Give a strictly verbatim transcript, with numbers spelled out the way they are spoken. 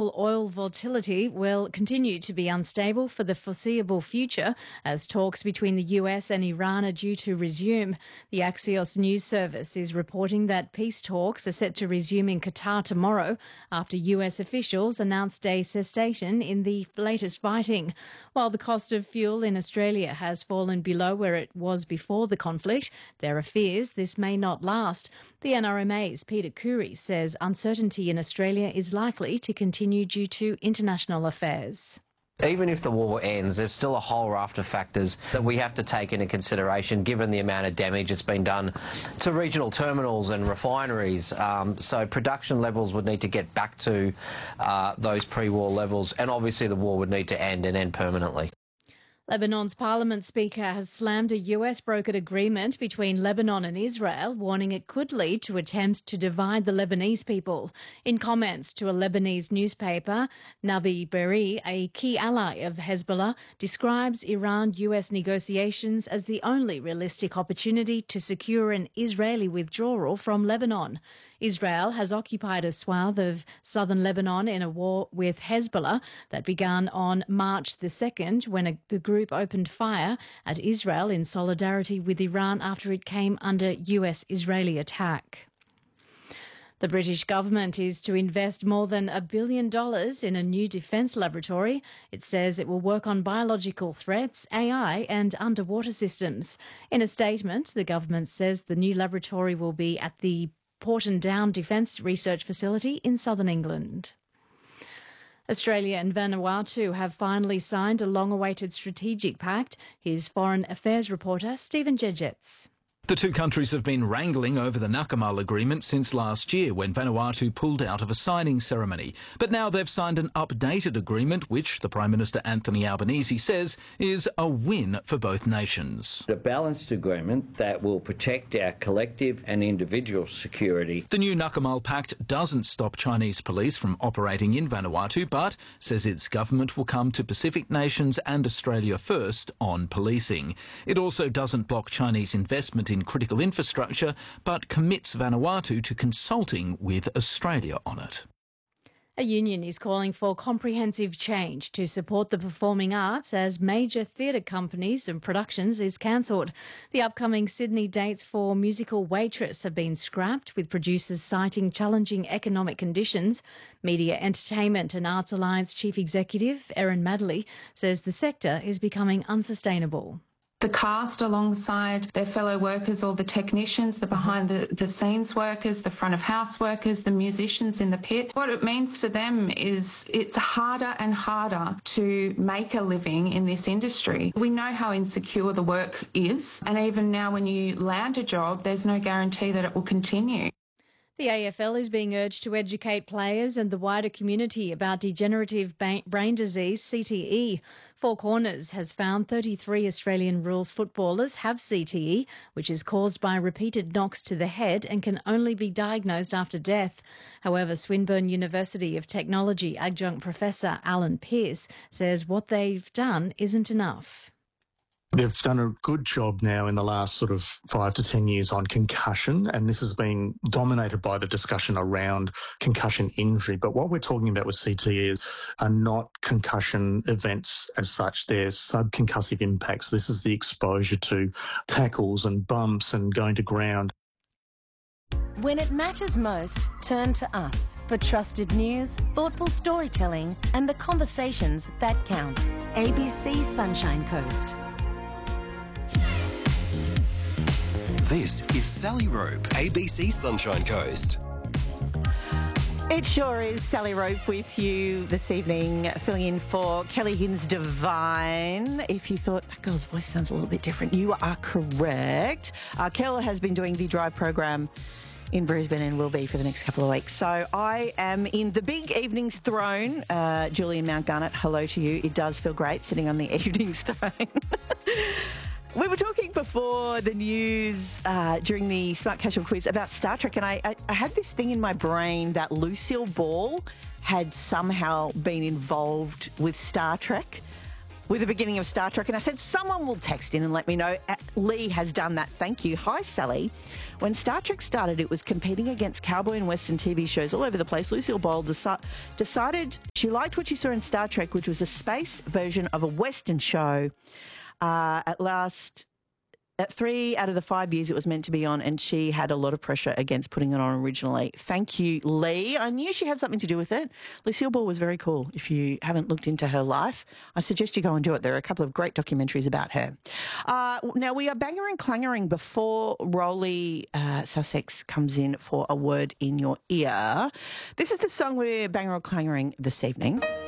global oil volatility will continue to be unstable for the foreseeable future as talks between the U S and Iran are due to resume. The Axios news service is reporting that peace talks are set to resume in Qatar tomorrow after U S officials announced a cessation in the latest fighting. While the cost of fuel in Australia has fallen below where it was before the conflict, there are fears this may not last. The N R M A's Peter Khoury says uncertainty in Australia is likely to continue due to international affairs. Even if the war ends, there's still a whole raft of factors that we have to take into consideration given the amount of damage that's been done to regional terminals and refineries. Um, so production levels would need to get back to uh, those pre-war levels, and obviously the war would need to end and end permanently. Lebanon's parliament speaker has slammed a U S-brokered agreement between Lebanon and Israel, warning it could lead to attempts to divide the Lebanese people. In comments to a Lebanese newspaper, Nabi Berri, a key ally of Hezbollah, describes Iran-U S negotiations as the only realistic opportunity to secure an Israeli withdrawal from Lebanon. Israel has occupied a swath of southern Lebanon in a war with Hezbollah that began on March the second when a, the group opened fire at Israel in solidarity with Iran after it came under U S-Israeli attack. The British government is to invest more than a billion dollars in a new defence laboratory. It says it will work on biological threats, A I and underwater systems. In a statement, the government says the new laboratory will be at the Porton Down Defence Research Facility in southern England. Australia and Vanuatu have finally signed a long-awaited strategic pact. Here's Foreign Affairs reporter Stephen Jedgetts. The two countries have been wrangling over the Nakamal agreement since last year when Vanuatu pulled out of a signing ceremony. But now they've signed an updated agreement which, the Prime Minister Anthony Albanese says, is a win for both nations. A balanced agreement that will protect our collective and individual security. The new Nakamal Pact doesn't stop Chinese police from operating in Vanuatu, but says its government will come to Pacific nations and Australia first on policing. It also doesn't block Chinese investment in critical infrastructure, but commits Vanuatu to consulting with Australia on it. A union is calling for comprehensive change to support the performing arts as major theatre companies and productions is cancelled. The upcoming Sydney dates for musical Waitress have been scrapped, with producers citing challenging economic conditions. Media, Entertainment and Arts Alliance Chief Executive Erin Madley says the sector is becoming unsustainable. The cast alongside their fellow workers, all the technicians, the behind the, the scenes workers, the front of house workers, the musicians in the pit. What it means for them is it's harder and harder to make a living in this industry. We know how insecure the work is, and even now when you land a job, there's no guarantee that it will continue. The A F L is being urged to educate players and the wider community about degenerative brain disease, C T E. Four Corners has found thirty-three Australian rules footballers have C T E, which is caused by repeated knocks to the head and can only be diagnosed after death. However, Swinburne University of Technology adjunct professor Alan Pearce says what they've done isn't enough. They've done a good job now in the last sort of five to ten years on concussion, and this has been dominated by the discussion around concussion injury. But what we're talking about with C T E are not concussion events as such. They're subconcussive impacts. This is the exposure to tackles and bumps and going to ground. When it matters most, turn to us for trusted news, thoughtful storytelling, and the conversations that count. A B C Sunshine Coast. This is Sally Rope, A B C Sunshine Coast. It sure is Sally Rope with you this evening, filling in for Kelly Higgins Divine. If you thought that girl's voice sounds a little bit different, you are correct. Uh, Kel has been doing the Drive program in Brisbane and will be for the next couple of weeks. So I am in the big evening's throne. Uh, Julian Mountgarnet, hello to you. It does feel great sitting on the evening's throne. We were talking before the news uh, during the Smart Casual quiz about Star Trek, and I, I, I had this thing in my brain that Lucille Ball had somehow been involved with Star Trek. with the beginning of Star Trek, and I said someone will text in and let me know. Lee has done that. Thank you. Hi, Sally. When Star Trek started, it was competing against cowboy and western T V shows all over the place. Lucille Ball deci- decided she liked what she saw in Star Trek, which was a space version of a western show. Uh, at last... At three out of the five years it was meant to be on, and she had a lot of pressure against putting it on originally. Thank you, Lee. I knew she had something to do with it. Lucille Ball was very cool. If you haven't looked into her life, I suggest you go and do it. There are a couple of great documentaries about her. Uh, now, we are banger and clangering before Rolly uh, Sussex comes in for a word in your ear. This is the song we're banger and clangering this evening.